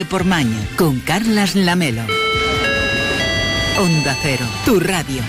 Por Maño, con Carlas Lamelo. Onda Cero, tu radio.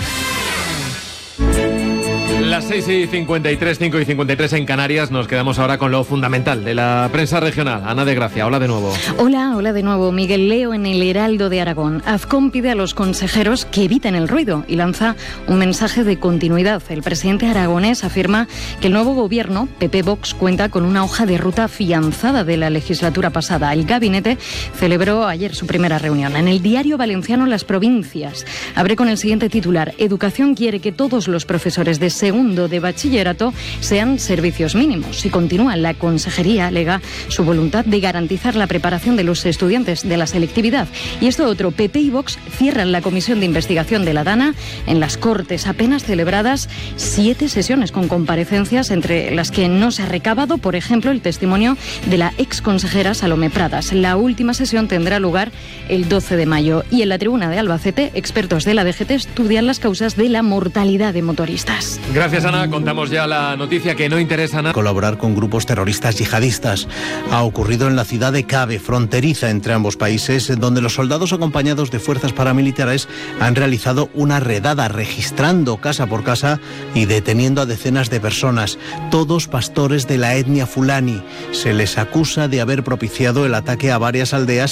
Las 6:53, 5:53 en Canarias. Nos quedamos ahora con lo fundamental de la prensa regional. Ana de Gracia, hola de nuevo. Hola de nuevo. Miguel Leo en el Heraldo de Aragón. Azcón pide a los consejeros que eviten el ruido y lanza un mensaje de continuidad. El presidente aragonés afirma que el nuevo gobierno, PP-Vox, cuenta con una hoja de ruta afianzada de la legislatura pasada. El gabinete celebró ayer su primera reunión. En el diario valenciano Las Provincias abre con el siguiente titular: Educación quiere que todos los profesores de segundo de bachillerato sean servicios mínimos. Y continúa: la consejería alega su voluntad de garantizar la preparación de los estudiantes de la selectividad. Y esto otro: PP y Vox cierran la comisión de investigación de la Dana en las Cortes. Apenas celebradas 7 sesiones con comparecencias, entre las que no se ha recabado, por ejemplo, el testimonio de la exconsejera Salomé Pradas. La última sesión tendrá lugar el 12 de mayo. Y en la tribuna de Albacete, expertos de la DGT estudian las causas de la mortalidad de motoristas. Gracias, Ana. Contamos ya la noticia que no interesa a nadie. Colaborar con grupos terroristas yihadistas. Ha ocurrido en la ciudad de Kave, fronteriza entre ambos países, donde los soldados acompañados de fuerzas paramilitares han realizado una redada, registrando casa por casa y deteniendo a decenas de personas, todos pastores de la etnia fulani. Se les acusa de haber propiciado el ataque a varias aldeas